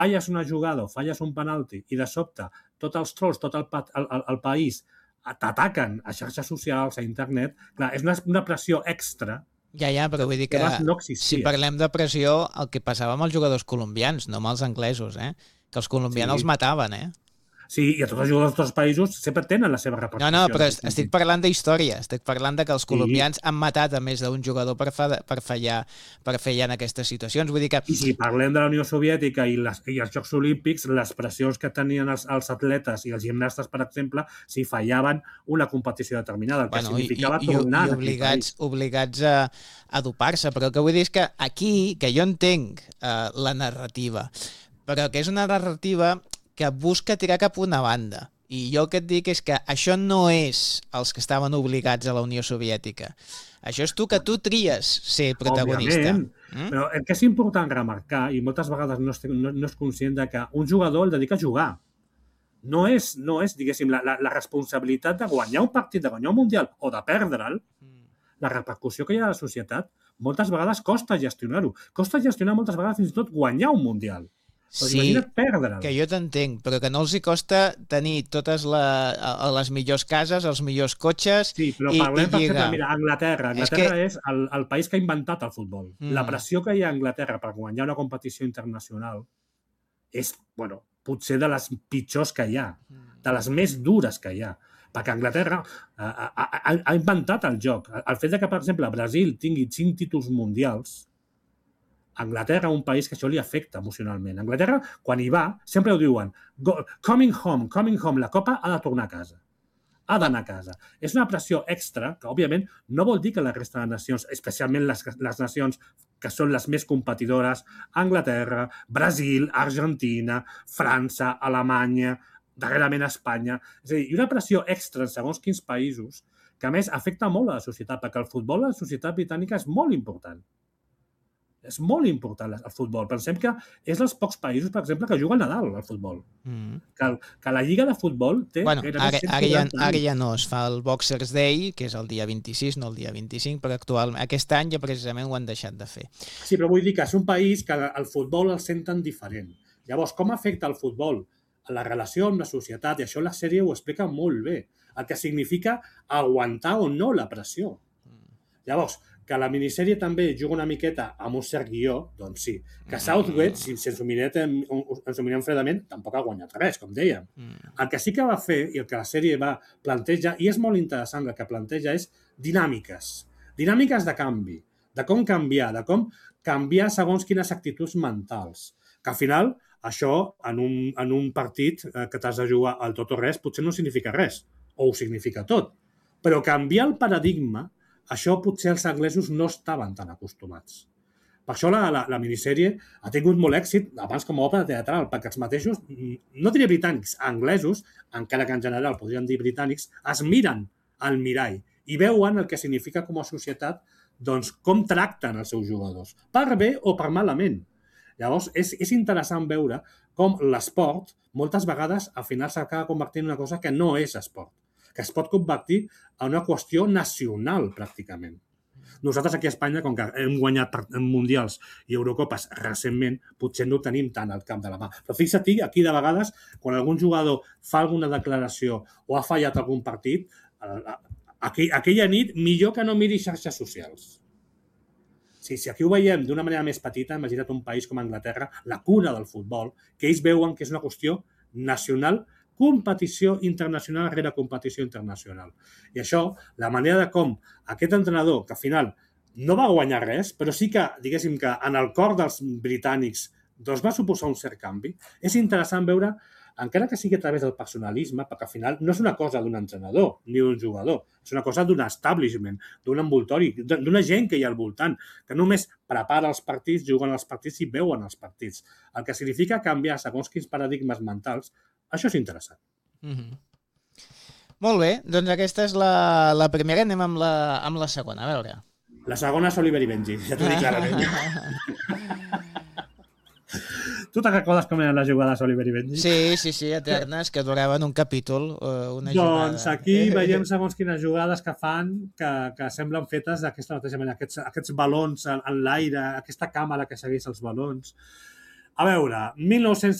falles una jugada o falles un penalti i de sobte tots els trolls, tot el país t'ataquen a xarxes socials, a internet, clar, és una pressió extra. Ja, però vull dir que no si parlem de pressió, el que passava amb els jugadors colombians, no amb els anglesos, que els colombians els mataven, Sí, i a tots els jugadors dels països sempre tenen la seva repercussió. No, però estic parlant d'història, estic parlant de que els colombians han matat a més d'un jugador per fallar en aquestes situacions. Vull dir que... I si parlem de la Unió Soviètica i els Jocs Olímpics, les pressions que tenien els atletes i els gimnastes, per exemple, si fallaven una competició determinada, el que significava tornar i obligats a dopar-se. Però el que vull dir és que aquí, que jo entenc la narrativa, però que és una narrativa que busca tirar cap a una banda. I jo el que et dic és que això no és els que estaven obligats a la Unió Soviètica. Això és que tu tries ser protagonista. Però el que és important remarcar, i moltes vegades no és conscient de que un jugador el dedica a jugar. No és diguéssim, la responsabilitat de guanyar un partit, de guanyar un mundial o de perdre'l, la repercussió que hi ha a la societat, moltes vegades costa gestionar-ho. Costa gestionar moltes vegades fins i tot guanyar un mundial. Sí, que jo t'entenc, però que no els hi costa tenir totes les millors cases, els millors cotxes i lligar. Sí, però parlem, per exemple, mira, Anglaterra és el país que ha inventat el futbol. La pressió que hi ha a Anglaterra per guanyar una competició internacional és, potser de les pitjors que hi ha, de les més dures que hi ha. Perquè Anglaterra ha inventat el joc. El fet que, per exemple, Brasil tingui 5 títols mundials, Anglaterra, un país que això li afecta emocionalment. Anglaterra, quan hi va, sempre ho diuen, coming home, la Copa ha de tornar a casa. Ha d'anar a casa. És una pressió extra que, òbviament, no vol dir que la resta de nacions, especialment les nacions que són les més competidores, Anglaterra, Brasil, Argentina, França, Alemanya, darrerament Espanya, és a dir, una pressió extra en segons quins països que, a més, afecta molt a la societat, perquè el futbol a la societat britànica és molt important. És molt important el futbol. Pensem que és dels pocs països, per exemple, que juga al Nadal, al futbol. Que la lliga de futbol té... Ara ja no es fa el Boxers Day, que és el dia 26, no el dia 25, però aquest any ja precisament ho han deixat de fer. Sí, però vull dir que és un país que el futbol el senten diferent. Llavors, com afecta el futbol a la relació amb la societat? I això la sèrie ho explica molt bé. El que significa aguantar o no la pressió. Llavors, que la minissèrie també juga una miqueta amb un cert guió, doncs sí. Que Southgate, si ens ho mirem fredament, tampoc ha guanyat res, com dèiem. El que sí que va fer, i el que la sèrie va plantejar, i és molt interessant el que planteja, és dinàmiques. Dinàmiques de canvi, de com canviar segons quines actituds mentals. Que al final, això, en un partit que t'has de jugar al tot o res, potser no significa res, o ho significa tot. Però canviar el paradigma, això potser els anglesos no estaven tan acostumats. Per això la minissèrie ha tingut molt èxit abans com a obra teatral, perquè els mateixos, no diré britànics, anglesos, encara que en general podríem dir britànics, es miren al mirall i veuen el que significa com a societat, doncs, com tracten els seus jugadors, per bé o per malament. Llavors, és interessant veure com l'esport, moltes vegades, al final s'acaba convertint en una cosa que no és esport, que es pot convertir en una qüestió nacional, pràcticament. Nosaltres aquí a Espanya, com que hem guanyat mundials i Eurocopes recentment, potser no ho tenim tant al cap de la mà. Però fixa't, aquí de vegades, quan algun jugador fa alguna declaració o ha fallat algun partit, aquella nit millor que no miri xarxes socials. Si aquí ho veiem d'una manera més petita, imagina't un país com Anglaterra, la cuna del futbol, que ells veuen que és una qüestió nacional, competició internacional rere competició internacional. I això, la manera de com aquest entrenador, que al final no va guanyar res, però sí que, diguéssim que en el cor dels britànics doncs va suposar un cert canvi, és interessant veure, encara que sigui a través del personalisme, perquè al final no és una cosa d'un entrenador ni d'un jugador, és una cosa d'un establishment, d'un envoltori, d'una gent que hi ha al voltant, que només prepara els partits, juguen els partits i veuen els partits. El que significa canviar segons quins paradigmes mentals. Això és interessant. Molt bé, doncs aquesta és la primera, anem amb la segona, a veure. La segona és Oliver i Benji, ja t'ho dic clarament. Tu te'n recordes com eren les jugades Oliver i Benji? Sí, eternes, que duraven un capítol, una jugada. Doncs aquí veiem segons quines jugades que fan que semblen fetes d'aquesta mateixa manera, aquests balons en l'aire, aquesta càmera que segueix els balons. A veure, 1900